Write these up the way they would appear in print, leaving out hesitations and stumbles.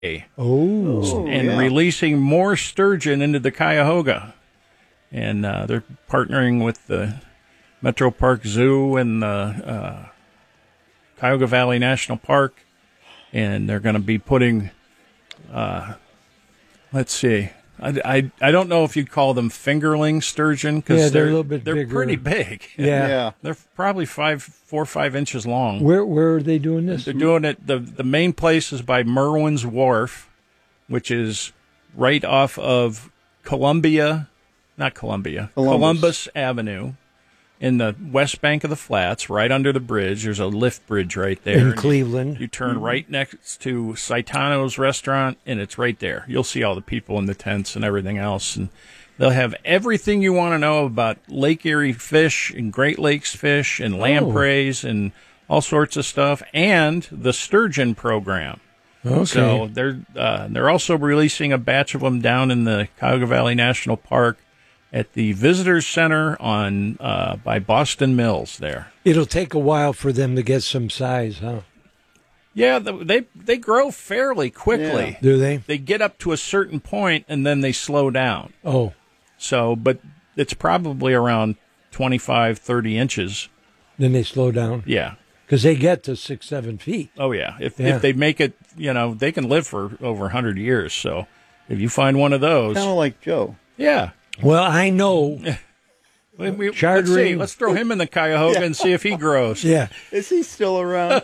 and releasing more sturgeon into the Cuyahoga. And they're partnering with the Metro Park Zoo and the Cuyahoga Valley National Park. And they're going to be putting, let's see, I don't know if you'd call them fingerling sturgeon because they're a little bit they're bigger. pretty big. Yeah. They're probably 4 or 5 inches long. Where are they doing this? They're doing it. The main place is by Merwin's Wharf, which is right off of Columbus Avenue in the west bank of the Flats, right under the bridge. There's a lift bridge right there. In Cleveland. You turn right next to Saitano's restaurant, and it's right there. You'll see all the people in the tents and everything else. And they'll have everything you want to know about Lake Erie fish and Great Lakes fish and lampreys and all sorts of stuff, and the sturgeon program. Okay. So they're also releasing a batch of them down in the Cuyahoga Valley National Park at the Visitors Center on by Boston Mills there. It'll take a while for them to get some size, huh? Yeah, they grow fairly quickly. Yeah. Do they? They get up to a certain point, and then they slow down. Oh. So, but it's probably around 25, 30 inches. Then they slow down? Yeah. Because they get to 6-7 feet. Oh, yeah. If they make it, they can live for over 100 years. So if you find one of those. Kind of like Joe. Yeah. Well, I know. Let's throw him in the Cuyahoga and see if he grows. Yeah. Is he still around?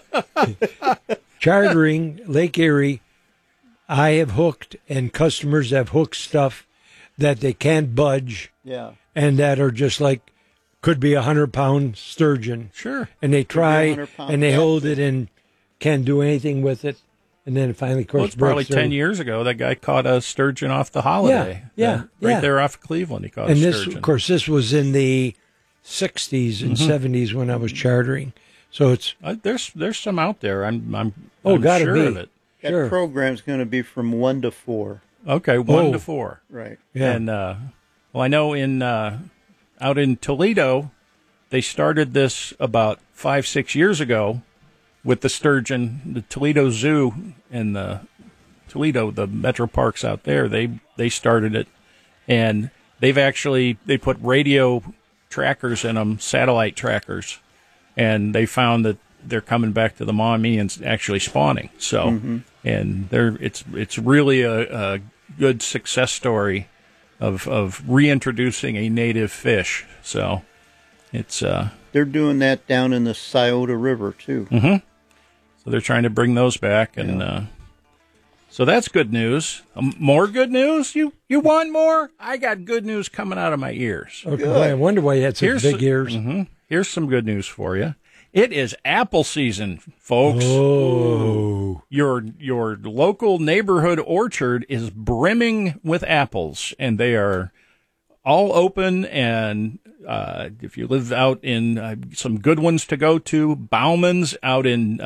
Chartering Lake Erie, I have hooked, and customers have hooked stuff that they can't budge. Yeah. And that are just like, could be 100-pound sturgeon. Sure. And they try, and they hold it and can't do anything with it. And then finally, of course, it's probably 10 years ago. That guy caught a sturgeon off the Holiday. Right there off of Cleveland, he caught a sturgeon. Of course, this was in the 60s and 70s when I was chartering. So it's there's some out there. I'm gotta sure be. of it. That program's going to be from 1 to 4. Okay, 1 to 4. Right. Yeah. And I know out in Toledo, they started this about 5-6 years ago. With the sturgeon, the Toledo Zoo and the Metro Parks out there, they started it, and they put radio trackers in them, satellite trackers, and they found that they're coming back to the Maumee and actually spawning. So, and it's really a good success story of reintroducing a native fish. So, it's they're doing that down in the Scioto River too. Mm-hmm. So they're trying to bring those back, and so that's good news. More good news? You want more? I got good news coming out of my ears. Okay, well, I wonder why you had such big ears. Here's some good news for you. It is apple season, folks. Oh. Your local neighborhood orchard is brimming with apples, and they are all open, and if you live out in some good ones to go to, Bauman's out in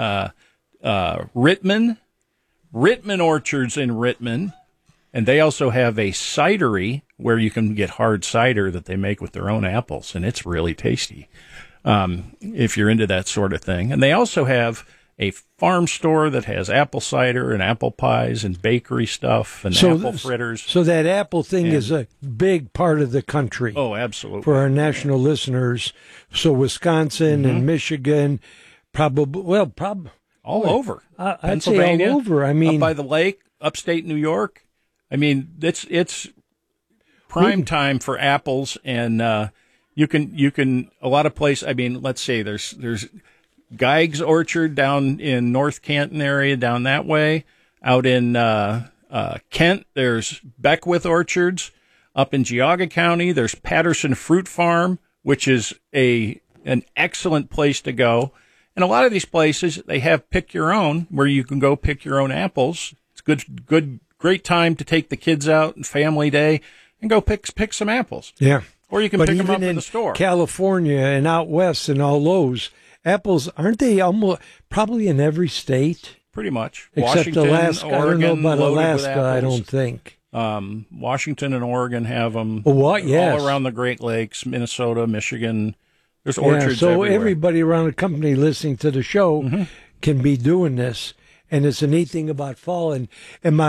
Rittman Orchards in Rittman, and they also have a cidery where you can get hard cider that they make with their own apples, and it's really tasty if you're into that sort of thing. And they also have a farm store that has apple cider and apple pies and bakery stuff and apple fritters. So that apple thing is a big part of the country. Oh, absolutely. For our national listeners. So Wisconsin and Michigan, probably all over. I'd say all over. I mean, up by the lake, upstate New York. I mean, it's prime time for apples, and you can a lot of places. I mean, let's say there's Geigs Orchard down in North Canton area, down that way. Out in Kent, there's Beckwith Orchards. Up in Geauga County, there's Patterson Fruit Farm, which is an excellent place to go. And a lot of these places, they have pick your own, where you can go pick your own apples. It's great time to take the kids out and family day and go pick some apples. Yeah. Or you can pick them up in the store. California and out west and all those, apples, aren't they almost probably in every state? Pretty much. Except Washington, Alaska. Oregon, I don't know about loaded with Alaska, I apples. don't think. Washington and Oregon have them Yes. all around the Great Lakes, Minnesota, Michigan. There's orchards so everywhere. everybody around the company listening to the show can be doing this. And it's a neat thing about fall. And my